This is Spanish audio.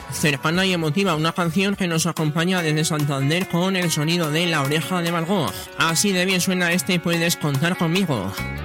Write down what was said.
cercana y emotiva, una canción que nos acompaña desde Santander con el sonido de La Oreja de Van Gogh. Así de bien suena este Puedes contar conmigo.